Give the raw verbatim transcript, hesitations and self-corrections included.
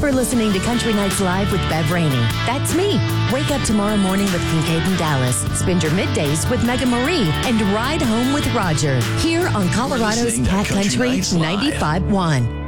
for listening to Country Nights Live with Bev Rainey. That's me. Wake up tomorrow morning with Kincaid and Dallas. Spend your middays with Mega Marie and ride home with Roger. Here on Colorado's Cat Country ninety-five point one.